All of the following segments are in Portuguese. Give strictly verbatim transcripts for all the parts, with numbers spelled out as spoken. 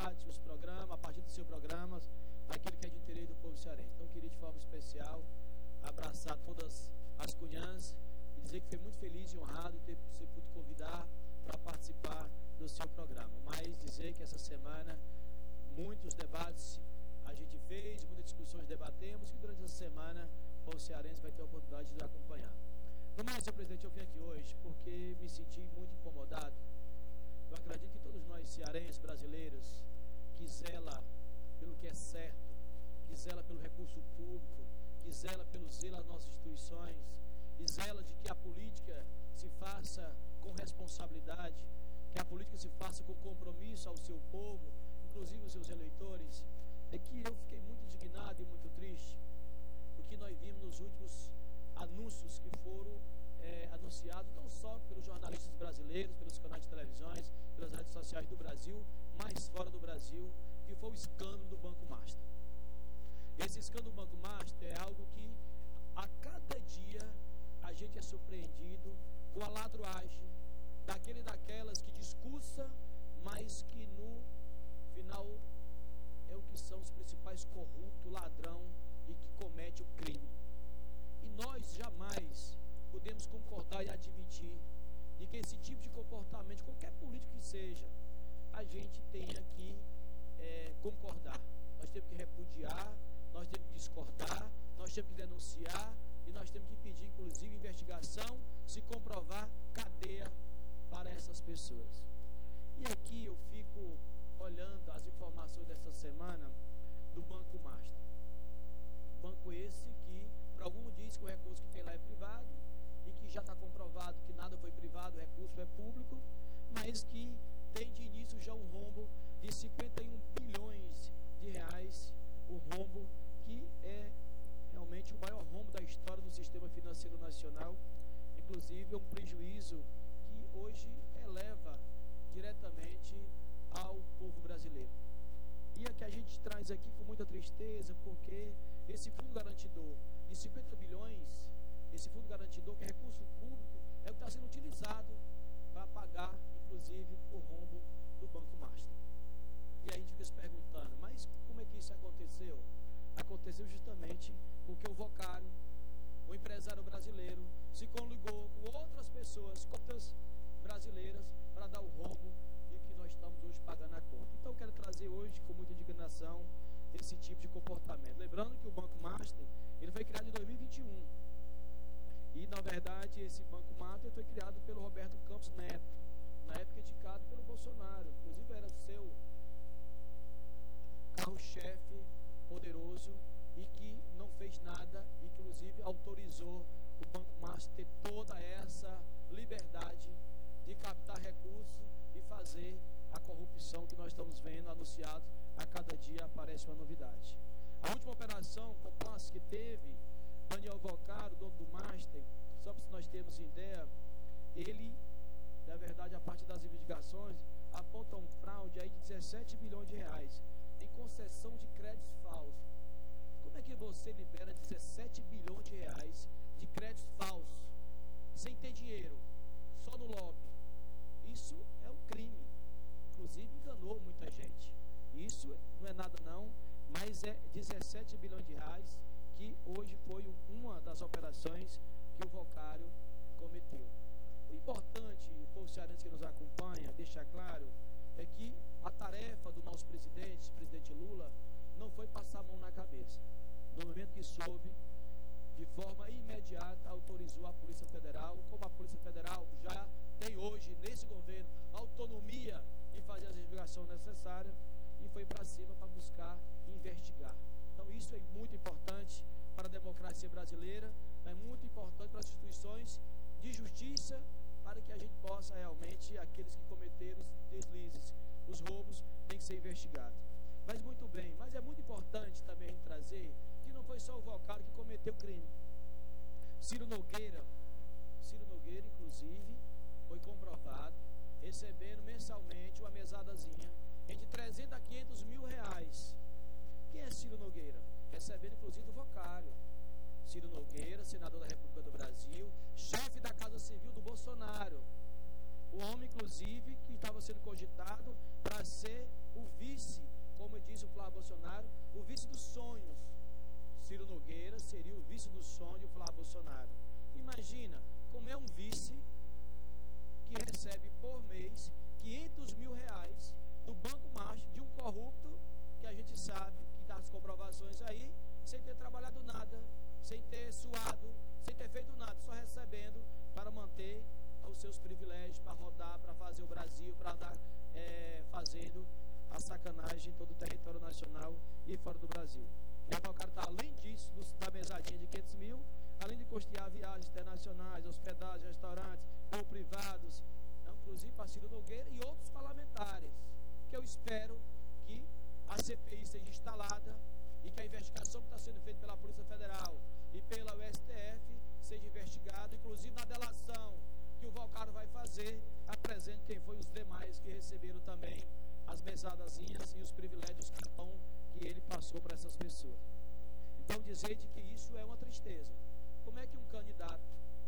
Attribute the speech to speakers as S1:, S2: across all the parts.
S1: debate, os programas, a partir do seu programa, aquilo que é de interesse do povo cearense. Então, eu queria de forma especial abraçar todas as cunhãs e dizer que fui muito feliz e honrado ter você podido convidar para participar do seu programa. Mas dizer que essa semana muitos debates a gente fez, muitas discussões debatemos, e durante essa semana o povo cearense vai ter a oportunidade de nos acompanhar. No mais, senhor presidente, eu vim aqui hoje porque me senti muito incomodado. Eu acredito que todos nós cearenses, brasileiros, que zela pelo que é certo, que zela pelo recurso público, que zela pelo zelo às nossas instituições, e zela de que a política se faça com responsabilidade, que a política se faça com compromisso ao seu povo, inclusive os seus eleitores, é que eu fiquei muito indignado e muito triste, porque nós vimos nos últimos anúncios que foram é, anunciados, não só pelos jornalistas brasileiros, pelos canais de televisões, pelas redes sociais do Brasil, mas fora do Brasil, que foi o escândalo do Banco Master. Esse escândalo do Banco Master é algo que a cada dia a gente é surpreendido com a ladruagem daquele e daquelas que discursa, mas que no final é o que são os principais corruptos, ladrão e que comete o crime. E nós jamais podemos concordar e admitir de que esse tipo de comportamento, qualquer político que seja, a gente tenha que é, concordar. Nós temos que repudiar, nós temos que discordar, nós temos que denunciar e nós temos que pedir, inclusive, investigação, se comprovar, cadeia para essas pessoas. E aqui eu fico olhando as informações dessa semana do Banco Master. Banco esse que, para alguns, diz que o recurso que tem lá é privado e que já está comprovado que nada foi privado, o recurso é público, mas que tem de início já um rombo de cinquenta e um bilhões de reais, o rombo que é realmente o maior rombo da história do sistema financeiro nacional, inclusive é um prejuízo que hoje eleva diretamente ao povo brasileiro. E é que a gente traz aqui com muita tristeza, porque esse fundo garantidor de cinquenta bilhões, esse fundo garantidor, que é recurso público, é o que está sendo utilizado para pagar, inclusive, o rombo do Banco Master. E aí a gente fica se perguntando, mas como é que isso aconteceu? Aconteceu justamente porque o Vocário, o empresário brasileiro, se coligou com outras pessoas, contas brasileiras, para dar o rombo de que nós estamos hoje pagando a conta. Então eu quero trazer hoje, com muita indignação, esse tipo de comportamento. Lembrando que o Banco Master, ele foi criado em dois mil e vinte e um. E, na verdade, esse Banco Master foi criado pelo Roberto Campos Neto, na época indicado pelo Bolsonaro. Inclusive era seu carro-chefe poderoso e que não fez nada, inclusive autorizou o Banco Master ter toda essa liberdade de captar recursos e fazer a corrupção que nós estamos vendo anunciado. A cada dia aparece uma novidade. A última operação Compliance que teve, Daniel Vocário, dono do Master, só para nós termos ideia, ele, na verdade, a partir das investigações, aponta um fraude aí de dezessete bilhões de reais em concessão de créditos falsos. Como é que você libera dezessete bilhões de reais de créditos falsos, sem ter dinheiro, só no lobby? Isso é um crime. Inclusive enganou muita gente. Isso não é nada não, mas é dezessete bilhões de reais que hoje foi uma das operações que o Vocário cometeu. O importante, o povo cearense que nos acompanha, deixar claro, é que a tarefa do nosso presidente, presidente Lula, não foi passar a mão na cabeça. No momento que soube, de forma imediata, autorizou a Polícia Federal, como a Polícia Federal já tem hoje, nesse governo, autonomia em fazer as investigações necessárias, e foi para cima para buscar investigar. Então isso é muito importante para a democracia brasileira, é muito importante para as instituições de justiça, para que a gente possa realmente, aqueles que cometeram os deslizes, os roubos, tem que ser investigado. Mas muito bem, mas é muito importante também a gente trazer que não foi só o Vocário que cometeu crime. Ciro Nogueira, Ciro Nogueira, inclusive, foi comprovado recebendo mensalmente uma mesadazinha entre trezentos a quinhentos mil reais. Quem é Ciro Nogueira? Recebendo, inclusive, do Vocário. Ciro Nogueira, senador da República do Brasil, chefe da Casa Civil do Bolsonaro. o homem, inclusive, que estava sendo cogitado para ser o vice, como diz o Flávio Bolsonaro, o vice dos sonhos. Ciro Nogueira seria o vice do sonho do Flávio Bolsonaro. Imagina como é um vice que recebe por mês quinhentos mil reais do Banco Master de um corrupto que a gente sabe que dá as comprovações aí, sem ter trabalhado nada, sem ter suado, sem ter feito nada, só recebendo para manter os seus privilégios, para rodar, para fazer o Brasil, para andar é, fazendo a sacanagem em todo o território nacional e fora do Brasil. O cara está, além disso, da mesadinha de quinhentos mil, além de custear viagens internacionais, hospedagens, restaurantes, ou privados, inclusive para Ciro Nogueira e outros parlamentares, que eu espero que a C P I seja instalada e que a investigação que está sendo feita pela Polícia Federal e pela U S T F seja investigada, inclusive na delação que o Volcaro vai fazer, apresente quem foi os demais que receberam também as mesadazinhas e os privilégios cartão que ele passou para essas pessoas. Então, dizer de que isso é uma tristeza. Como é que um candidato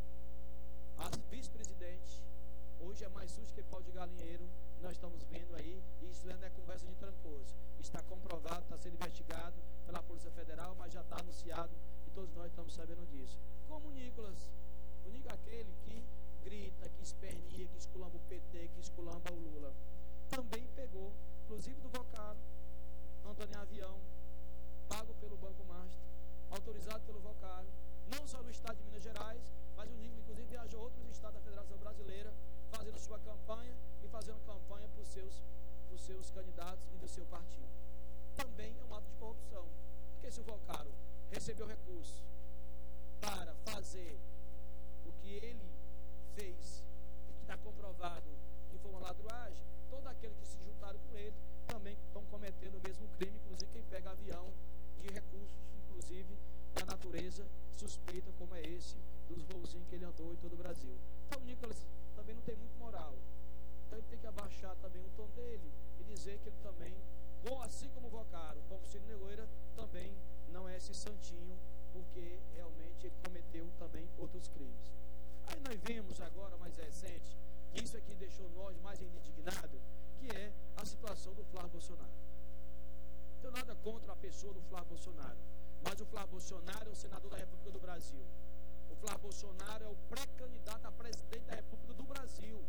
S1: a vice-presidente, hoje é mais sujo que pau de galinheiro, nós estamos vendo aí, e isso não é conversa de trancoso, está comprovado, está sendo investigado pela Polícia Federal, mas já está anunciado e todos nós estamos sabendo disso. Como o Nicolas, o Nicolas aquele que grita, que espernia, que esculamba o P T, que esculamba o Lula, também pegou, inclusive do Volcaro, Antônio em avião, pago pelo Banco Master, autorizado pelo Volcaro, não só no estado de Minas Gerais, mas o Nicolas inclusive viajou a outros estados da Federação Brasileira, fazendo sua campanha e fazendo campanha para os seus, os seus candidatos e do seu partido. Também é um ato de corrupção, porque se o Volcaro recebeu recurso para fazer o que ele fez, que está comprovado que foi uma ladruagem, todos aqueles que se juntaram com ele também estão cometendo o mesmo crime, inclusive quem pega avião de recursos, inclusive da natureza suspeita como é esse, dos voozinhos que ele andou em todo o Brasil. Então o Nicolas também não tem muito moral, então ele tem que abaixar também o tom dele e dizer que ele também, assim como o Volcaro, como Ciro Nogueira, também não é esse santinho, porque realmente ele cometeu também outros crimes. Aí nós vemos agora, mais recente, que isso aqui deixou nós mais indignados, que é a situação do Flávio Bolsonaro. Não tenho nada contra a pessoa do Flávio Bolsonaro, mas o Flávio Bolsonaro é o senador da República do Brasil. O Flávio Bolsonaro é o pré-candidato a presidente da República do Brasil.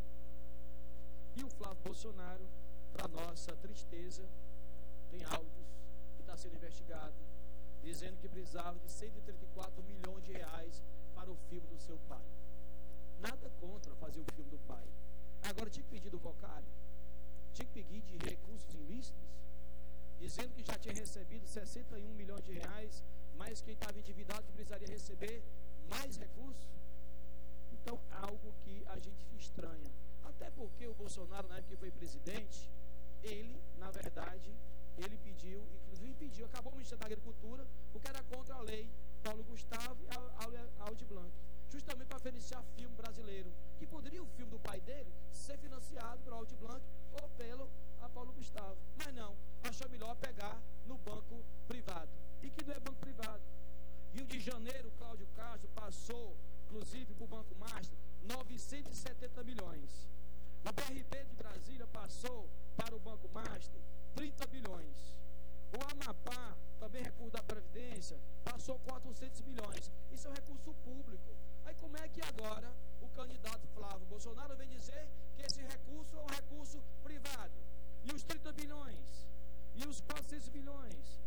S1: E o Flávio Bolsonaro, para nossa tristeza, tem áudios que está sendo investigado, dizendo que precisava de cento e trinta e quatro milhões de reais para o filme do seu pai. Nada contra fazer o filme do pai. Agora tinha que pedir do Volcaro, tinha que pedir de recursos ilícitos, dizendo que já tinha recebido sessenta e um milhões de reais, mas quem estava endividado que precisaria receber mais recursos. Então, algo que a gente estranha. Até porque o Bolsonaro, na época que foi presidente, ele, na verdade, ele pediu, inclusive pediu, acabou o Ministério da Agricultura, porque era contra a lei Paulo Gustavo e a Aldir Blanc, justamente para financiar filme brasileiro, que poderia o filme do pai dele ser financiado pelo Aldir Blanc ou pelo a Paulo Gustavo, mas não, achou melhor pegar no banco privado, e que não é banco privado. Rio de Janeiro, Cláudio Castro passou, inclusive para o Banco Master, novecentos e setenta milhões. O B R B de Brasília passou para o Banco Master trinta bilhões. O Amapá, também recurso da Previdência, passou quatrocentos milhões. Isso é um recurso público. Aí como é que agora o candidato Flávio Bolsonaro vem dizer que esse recurso é um recurso privado? E os trinta bilhões? E os quatrocentos bilhões?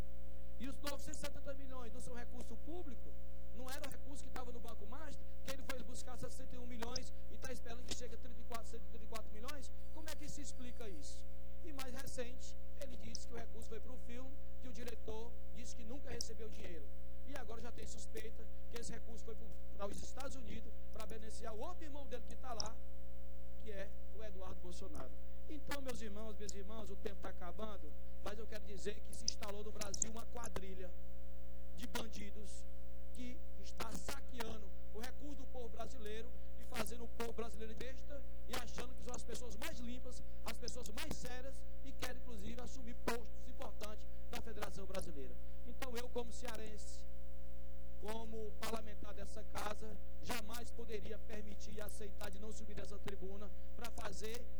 S1: E os novecentos e setenta milhões não são recurso público? Não era o recurso que estava no Banco Master, que ele foi buscar sessenta e um milhões e está esperando que chegue a trinta e quatro, cento e trinta e quatro milhões? Como é que se explica isso? E mais recente, ele disse que o recurso foi para o filme, que o diretor disse que nunca recebeu dinheiro. E agora já tem suspeita que esse recurso foi para os Estados Unidos para beneficiar o outro irmão dele que está lá, que é o Eduardo Bolsonaro. Então, meus irmãos, meus irmãos, o tempo está acabando, mas eu quero dizer que se instalou no Brasil uma quadrilha de bandidos que está saqueando o recurso do povo brasileiro e fazendo o povo brasileiro besta e achando que são as pessoas mais limpas, as pessoas mais sérias e querem, inclusive, assumir postos importantes da Federação Brasileira. Então, eu, como cearense, como parlamentar dessa casa, jamais poderia permitir e aceitar de não subir dessa tribuna para fazer